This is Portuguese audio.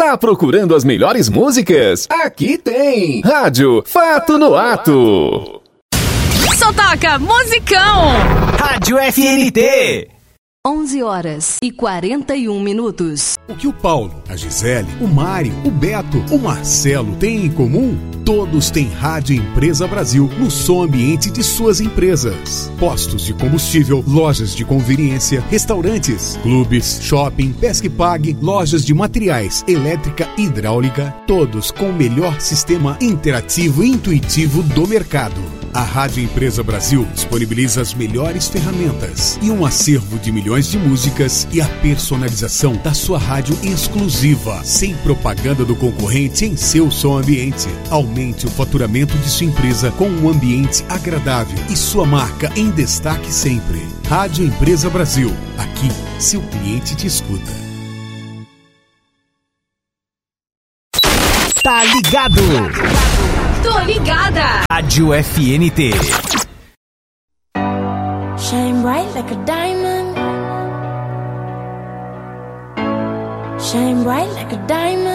Tá procurando as melhores músicas? Aqui tem Rádio Fato no Ato. Só toca musicão. Rádio FNT. 11h41. O que o Paulo, a Gisele, o Mário, o Beto, o Marcelo têm em comum? Todos têm Rádio Empresa Brasil no som ambiente de suas empresas. Postos de combustível, lojas de conveniência, restaurantes, clubes, shopping, pesca e pague, lojas de materiais, elétrica e hidráulica, todos com o melhor sistema interativo e intuitivo do mercado. A Rádio Empresa Brasil disponibiliza as melhores ferramentas e um acervo de milhões de músicas e a personalização da sua rádio exclusiva, sem propaganda do concorrente em seu som ambiente. Aumente o faturamento de sua empresa com um ambiente agradável e sua marca em destaque sempre. Rádio Empresa Brasil. Aqui, seu cliente te escuta. Tá ligado? Tô ligada. Rádio FNT. Shine bright like a diamond. Shine bright like a diamond.